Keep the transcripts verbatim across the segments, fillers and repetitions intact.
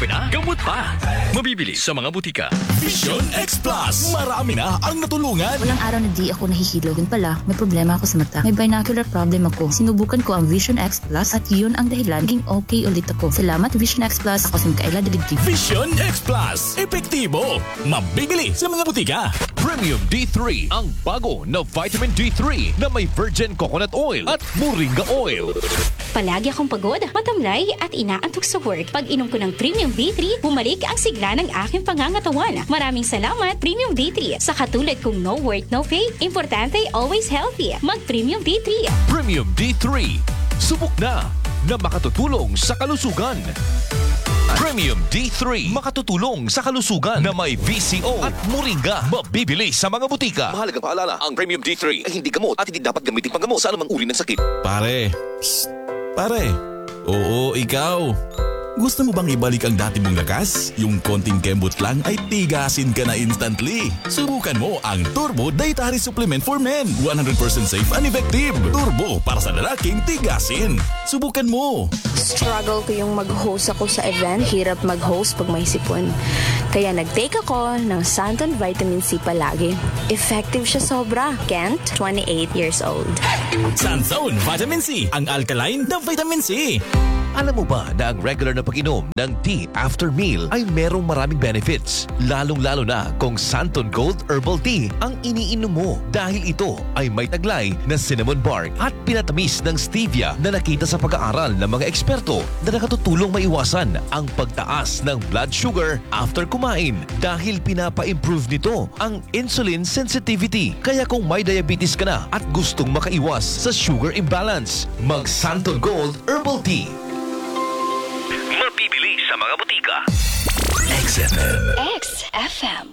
kape na, gamot pa. Mabibili sa mga butika. Vision X Plus. Marami na ang natulungan. Walang araw na di ako nahihilo. Yun pala, may problema ako sa mata. May binocular problem ako. Sinubukan ko ang Vision X Plus at yun ang dahilan naging okay ulit ako. Salamat Vision X Plus. Ako si Mikaela Daligdig. Vision X Plus. Epektibo. Mabibili sa mga butika. Premium D three, ang bago na vitamin D three na may virgin coconut oil at moringa oil. Palagi akong pagod, matamlay at inaantok sa work. Pag inom ko ng Premium D three, bumalik ang sigla ng aking pangangatawan. Maraming salamat Premium D three. Sa katulad kong no work, no pay, importante always healthy. Mag-Premium D three. Premium D three. Subok na na makatutulong sa kalusugan. Premium D three, makatutulong sa kalusugan na may V C O at moringa. Mabibili sa mga butika. Mahalagang paalala, ang Premium D three ay hindi gamot at hindi dapat gamitin panggamot sa anumang uri ng sakit. Pare. Psst. Pare. Oo, ikaw. Gusto mo bang ibalik ang dati mong lakas? Yung konting kembot lang ay tigasin ka na instantly. Subukan mo ang Turbo Dietary Supplement for Men. one hundred percent safe and effective. Turbo para sa lalaking tigasin. Subukan mo. Struggle ko yung mag-host ako sa event. Hirap mag-host pag may sipon. Kaya nag-take ako ng Santon Vitamin C palagi. Effective siya sobra. Kent, twenty-eight years old. Santon Vitamin C, ang alkaline na vitamin C. Alam mo ba na ang regular na pag-inom ng tea after meal ay merong maraming benefits? Lalong-lalo na kung Santon Gold Herbal Tea ang iniinom mo dahil ito ay may taglay na cinnamon bark at pinatamis ng stevia na nakita sa pag-aaral ng mga eksperto na nakatutulong maiwasan ang pagtaas ng blood sugar after kumain dahil pinapa-improve nito ang insulin sensitivity. Kaya kung may diabetes ka na at gustong makaiwas sa sugar imbalance, mag Santon Gold Herbal Tea. Mabibili sa mga butika. X F M. X F M.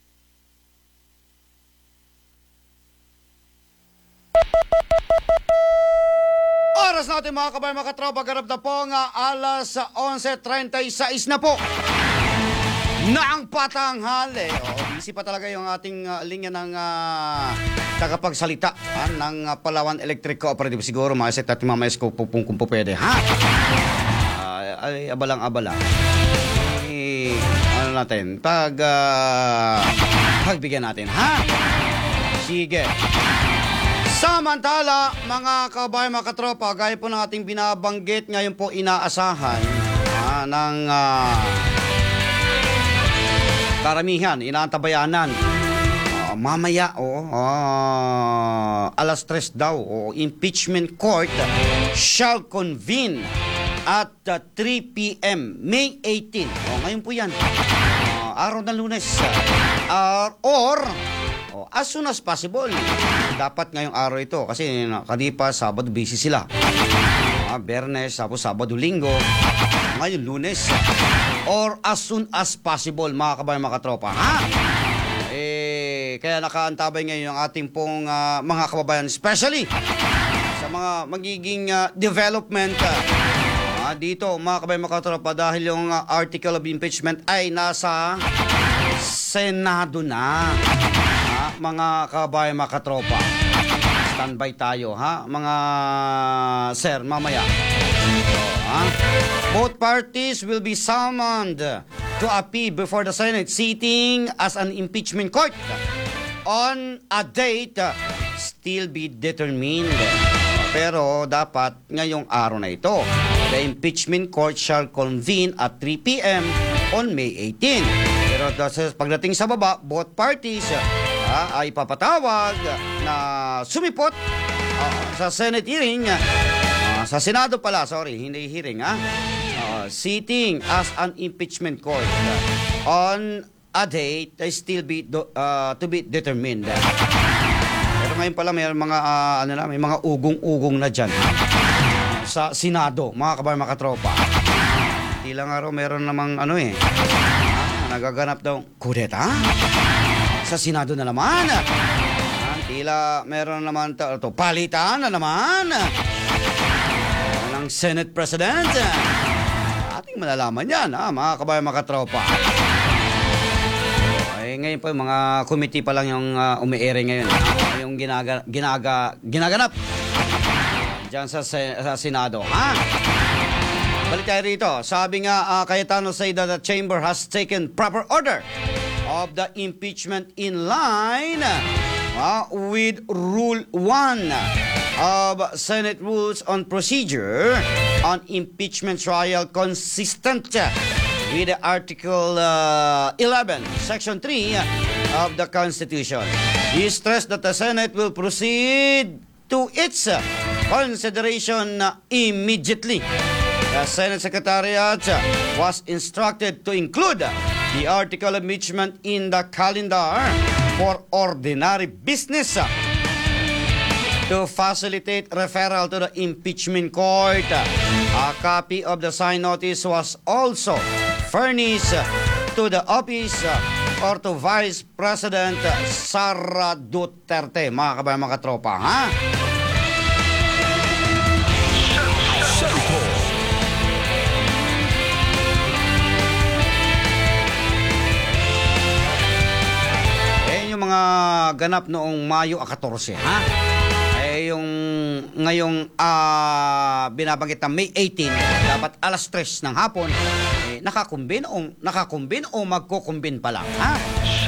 Oras natin mga kabay, mga katropa, garap na po nga alas eleven thirty-six na po na ang patanghali. O, busy pa talaga yung ating uh, linya ng uh, tagapagsalita ha, ng uh, Palawan Electric Cooperative. Siguro mga set at mamaya kung, kung, kung po pwede, ha? Ay, abalang-abala. Eh, ano natin? Pag, uh, pagbigyan natin, ha? Sige. Samantala, mga kabayan, mga katropa, gaya po ng ating binabanggit, ngayon po inaasahan ha, ng uh, karamihan, inaantabayanan. Uh, mamaya, oh, uh, alas tres daw, oh, impeachment court shall convene at uh, three p.m. May eighteenth. O, ngayon po yan. Uh, araw ng Lunes. Uh, or, oh, as soon as possible. Dapat ngayong araw ito. Kasi kadipa, Sabado, busy sila. Uh, Bernes, tapos Sabado, Linggo. Ngayon, Lunes. Or as soon as possible, mga kabayan, mga katropa. Ha? Eh, kaya nakaantabay ngayon ang ating pong uh, mga kababayan. Especially sa mga magiging uh, development uh, Ah, dito mga kabayan, mga katropa, dahil yung uh, article of impeachment ay nasa Senado na. Ah, mga kabayan, mga katropa, standby tayo, ha? Mga sir, mamaya. So, ha? Both parties will be summoned to appear before the Senate sitting as an impeachment court on a date still be determined. Pero dapat ngayong araw na ito. The impeachment court shall convene at three p.m. on May eighteenth. Pero pagdating sa baba, both parties uh, ay papatawag na sumipot uh, sa Senate hearing, uh, sa Senado pala, sorry, hindi hearing, ha? Uh, sitting as an impeachment court uh, on a date that still be do, uh, to be determined. Pero ngayon pala may mga uh, ano na, may mga ugong-ugong na diyan sa Senado, mga kabayan, mga katropa. Hindi lang araw meron namang ano eh, ah, nagaganap daw kudeta sa Senado na naman. Ah, tila meron naman to, to palitan na naman ng Senate President. Ating malalaman yan, ah, mga kabayan, mga katropa. Ay, ngayon po, mga committee pa lang yung uh, umi-ere ngayon. Ah, yung ginaga, ginaga, ginaganap diyan sa, sa Senado, ha? Balik tayo rito. Sabi nga, uh, Cayetano say that the chamber has taken proper order of the impeachment in line uh, with Rule one of Senate Rules on Procedure on Impeachment Trial consistent with the Article uh, eleven, Section three of the Constitution. He stressed that the Senate will proceed to its uh, consideration uh, immediately. The Senate Secretariat uh, was instructed to include uh, the article of impeachment in the calendar for ordinary business uh, to facilitate referral to the impeachment court. A copy of the signed notice was also furnished to the office or to Vice President Sara Duterte. Mga kabayan, mga tropa, ha? Yan yung mga ganap noong Mayo fourteen, ha? Eh, yung ngayong uh, binabanggit na May eighteen, dapat alas tres ng hapon, eh, nakakumbin o, nakakumbin o magkukumbin pa lang, ha?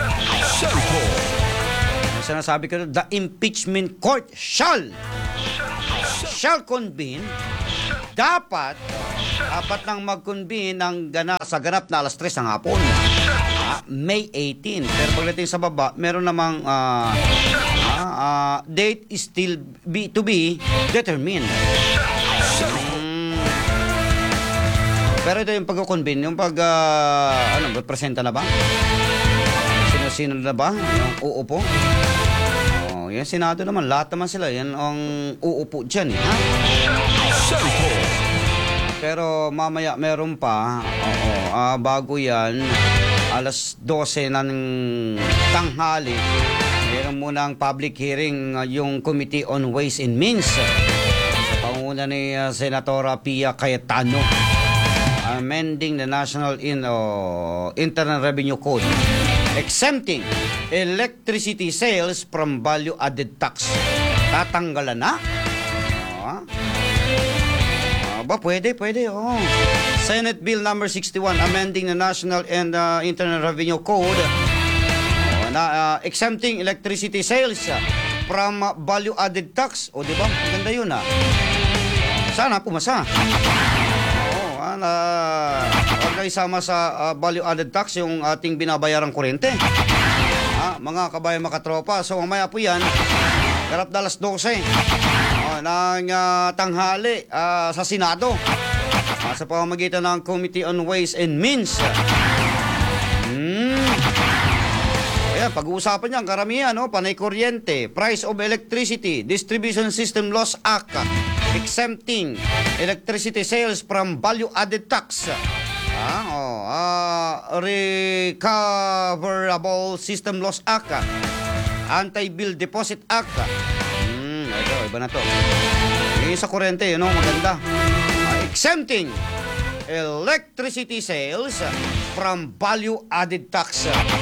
Ang sinasabi ko, the impeachment court shall shall convene, dapat dapat nang mag-convene ng gana, sa ganap na alas tres ng hapon, ah, May eighteen. Pero pagdating sa baba, meron namang uh, Uh, date is still be, to be determined. Hmm. Pero ito yung pagkukonvene, yung pag, uh, ano, presenta na ba? Sino-sino na ba? Yung uupo? Oh, yan, Senado naman, lahat naman sila, yan ang uupo dyan, eh, ha? Pero mamaya meron pa, oo, uh, bago yan, alas twelve ng tanghali, meron muna ang public hearing uh, yung Committee on Ways and Means sa panguna ni uh, Senatora Pia Cayetano, amending the National in, uh, Internal Revenue Code, exempting electricity sales from value-added tax. Tatanggalan na? Uh, uh, ba, pwede, pwede, oh. Senate Bill number sixty-one, amending the National and uh, Internal Revenue Code, na uh, exempting electricity sales uh, from uh, value-added tax. O, di ba? Maganda yun, ah. Sana pumasa. Oo, ah, na, huwag na isama sa uh, value-added tax yung ating binabayarang kuryente. Ah, mga kabayan, makatropa. So, mamaya po yan, garap na alas twelve oh, ng uh, tanghali uh, sa Senado. Uh, sa pamamagitan ng Committee on Ways and Means. Hmm. Ayan, pag-uusapan niya, ang karamihan, no? Panay kuryente, Price of Electricity, Distribution System Laws Act, exempting electricity sales from value-added tax, ah, oh, uh, Recoverable System Laws Act, Anti-Bill Deposit Act. Hmm, ito, iba na to. Yung sa kuryente, yun, no? Maganda. Uh, exempting electricity sales from value-added tax.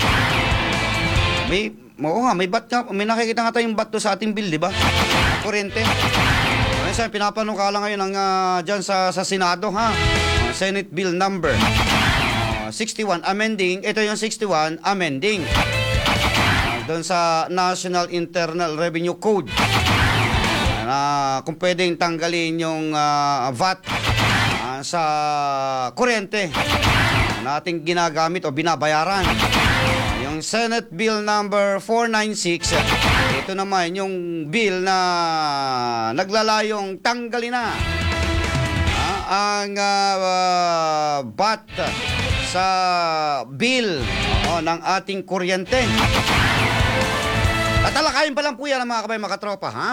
May, oo nga, may bat nga, may nakikita nga tayong bat to sa ating bill, di ba? Kuryente. Kasi pinapanukala ngayon ng uh, dyan sa, sa Senado, ha? Uh, Senate Bill number uh, sixty-one, amending, ito yung sixty-one, amending. Uh, doon sa National Internal Revenue Code. Na uh, kung pwedeng tanggalin yung uh, V A T uh, sa kuryente na ating ginagamit o binabayaran. Yung Senate Bill number four ninety-six, ito naman yung bill na naglalayong tanggalin na ah, ang uh, V A T sa bill oh, ng ating kuryente. Tatalakayin pa lang po yan, mga kabayan, mga katropa, ha?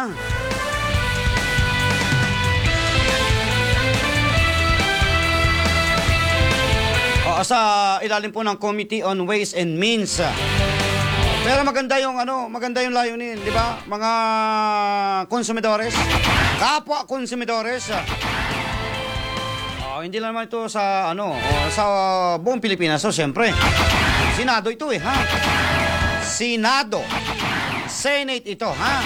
Sa ilalim po ng Committee on Ways and Means. Pero maganda yung ano, maganda yung layunin, di ba? Mga konsumidores, kapwa konsumidores. Oh, hindi lang naman ito sa ano, oh, sa buong Pilipinas. So, siyempre, Senado ito eh, ha? Senado. Senate ito, ha?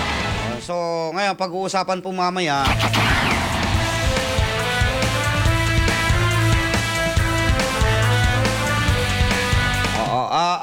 So, ngayon, pag-uusapan po mamaya,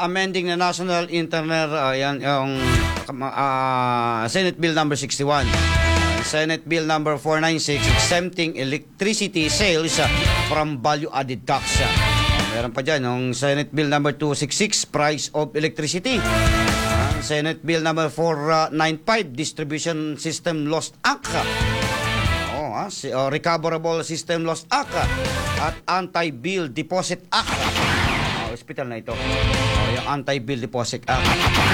amending the National Internet, uh, yan, yung uh, Senate Bill number sixty-one. Senate Bill number four ninety-six, exempting electricity sales uh, from value-added tax. Uh, meron pa dyan, yung Senate Bill number two sixty-six, price of electricity. Uh, Senate Bill number four ninety-five, Distribution System Loss Act. Oh, ah, si, oh, Recoverable System Loss Act. At Anti-Bill Deposit Act. Oh, hospital na ito. Oh, yung Anti-Bill Deposit Act.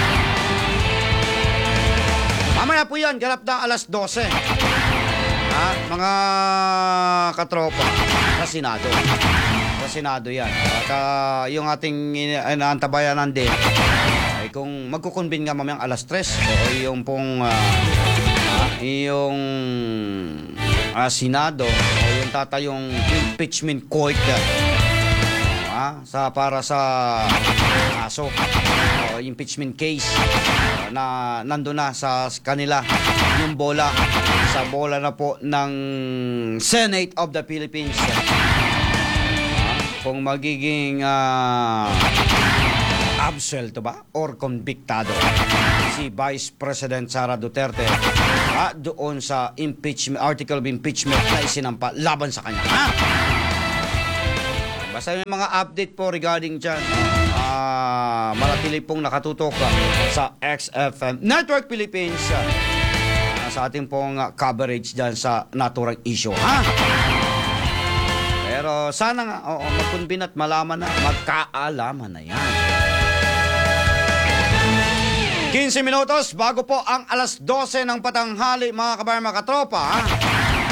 Mamaya po yan, ganap na alas dose. Ha? Mga katropa sa Senado. Sa Senado yan. At uh, yung ating inaantabayanan din, ay kung magkukonvene nga mamayang alas tres, o yung pong uh, uh, yung uh, Senado, o yung tatayong impeachment court, uh, sa, para sa kaso, o impeachment case, na nandun na sa kanila yung bola, sa bola na po ng Senate of the Philippines. Uh, kung magiging uh, absuelto ba or convictado si Vice President Sara Duterte uh, doon sa impeachment, article of impeachment na isinampa laban sa kanya. Ha? Basta may mga update po regarding dyan. Uh, manatili pong nakatutok uh, sa X F M Network Philippines uh, sa ating pong uh, coverage dyan sa naturang issue. Ha? Pero sana nga, oo, magkunbin at malaman na, magkaalaman na yan. fifteen minutos bago po ang alas dose ng patanghali, mga kabayan, mga katropa. Ha?